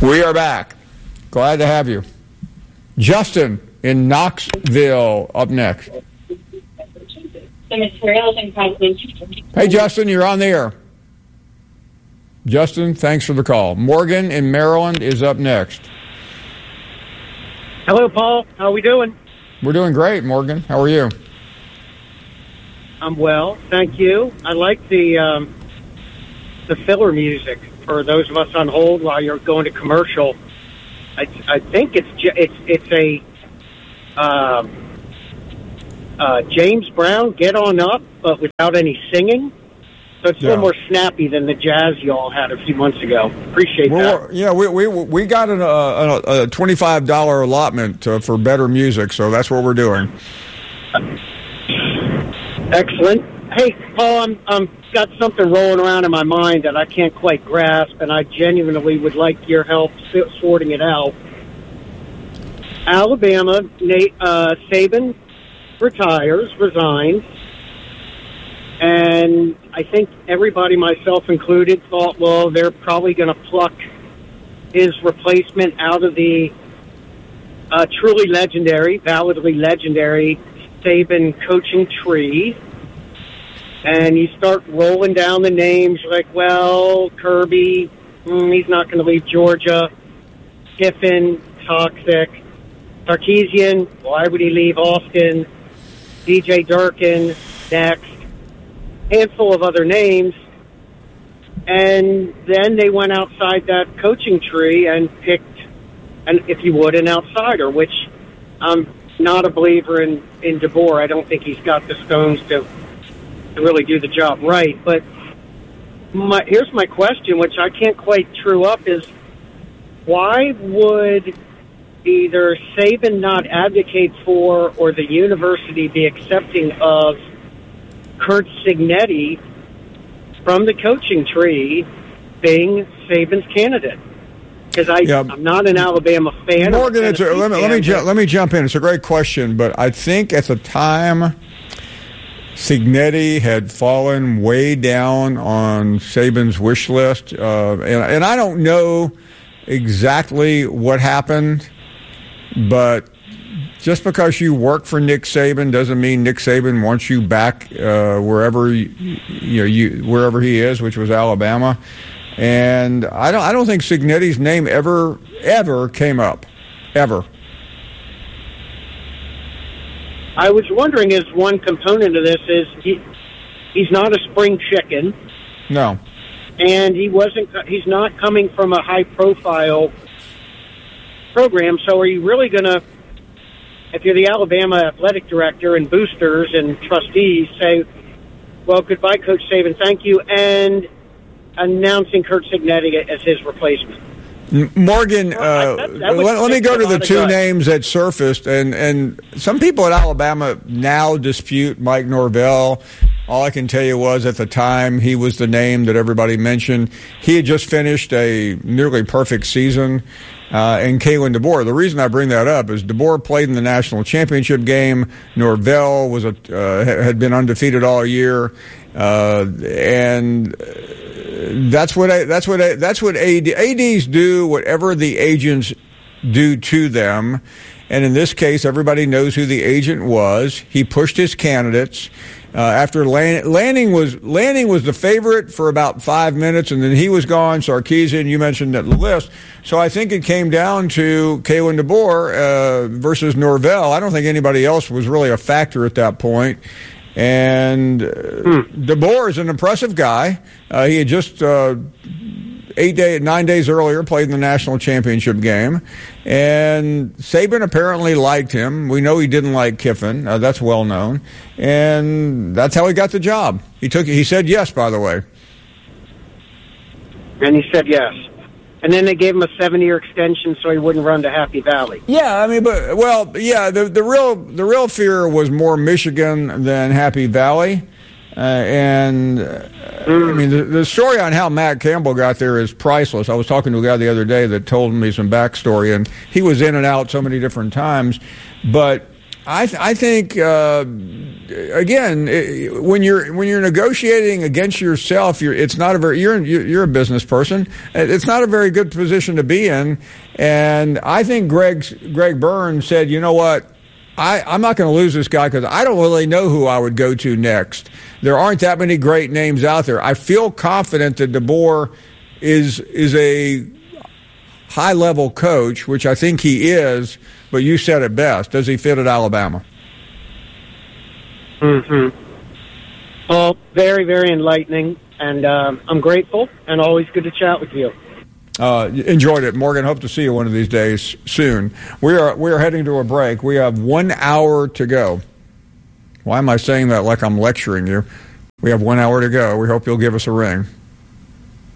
We are back. Glad to have you. Justin in Knoxville up next. Hey, Justin, you're on the air. Justin, thanks for the call. Morgan in Maryland is up next. Hello, Paul. How are we doing? We're doing great, Morgan. How are you? I'm well, thank you. I like the filler music for those of us on hold while you're going to commercial. I think it's a James Brown, Get On Up, but without any singing. So it's a little more snappy than the jazz you all had a few months ago. Appreciate that. Yeah, we got a $25 allotment for better music, so that's what we're doing. Excellent. Hey, Paul, I'm got something rolling around in my mind that I can't quite grasp, and I genuinely would like your help sorting it out. Alabama, Saban resigns, and I think everybody, myself included, thought, well, they're probably going to pluck his replacement out of the truly legendary, validly legendary Saban coaching tree. And you start rolling down the names like, well, Kirby, he's not going to leave Georgia. Kiffin, toxic. Sarkisian, why would he leave Austin? DJ Durkin, next. Handful of other names. And then they went outside that coaching tree and picked, if you would, an outsider, which I'm not a believer in DeBoer. I don't think he's got the stones to really do the job right. But here's my question, which I can't quite true up, is why would either Saban not advocate for or the university be accepting of Curt Cignetti from the coaching tree being Saban's candidate? Because I'm not an Alabama fan. Morgan, let me jump in. It's a great question, but I think at the time Cignetti had fallen way down on Saban's wish list, and I don't know exactly what happened, but just because you work for Nick Saban doesn't mean Nick Saban wants you back wherever wherever he is, which was Alabama. And I don't think Cignetti's name ever came up, ever. I was wondering, is one component of this is he's not a spring chicken. No. And he's not coming from a high profile program. So are you really going to, if you're the Alabama athletic director and boosters and trustees, say, well, goodbye, Coach Saban, thank you, and announcing Curt Cignetti as his replacement? Morgan, let me go to the two names that surfaced, and some people at Alabama now dispute Mike Norvell. All I can tell you was at the time he was the name that everybody mentioned. He had just finished a nearly perfect season. And Kalen DeBoer. The reason I bring that up is DeBoer played in the national championship game. Norvell was had been undefeated all year, and that's what ADs do. Whatever the agents do to them, and in this case, everybody knows who the agent was. He pushed his candidates. After Lanning was the favorite for about 5 minutes, and then he was gone. Sarkisian, you mentioned that list. So I think it came down to Kalen DeBoer versus Norvell. I don't think anybody else was really a factor at that point. And DeBoer is an impressive guy. He had just 9 days earlier played in the national championship game, and Saban apparently liked him. We know he didn't like Kiffin. That's well known, and that's how he got the job. He said yes, by the way. And he said yes. And then they gave him a 7-year extension so he wouldn't run to Happy Valley. Yeah, I mean, the real fear was more Michigan than Happy Valley. I mean, the story on how Matt Campbell got there is priceless. I was talking to a guy the other day that told me some backstory, and he was in and out so many different times. But I think again, when you're negotiating against yourself, you're a business person. It's not a very good position to be in. And I think Greg Burns said, you know what, I'm not going to lose this guy because I don't really know who I would go to next. There aren't that many great names out there. I feel confident that DeBoer is a high-level coach, which I think he is, but you said it best. Does he fit at Alabama? Mm-hmm. Well, very, very enlightening, and I'm grateful, and always good to chat with you. Enjoyed it, Morgan. Hope to see you one of these days soon. We are heading to a break. We have 1 hour to go. Why am I saying that like I'm lecturing you? We have 1 hour to go. We hope you'll give us a ring.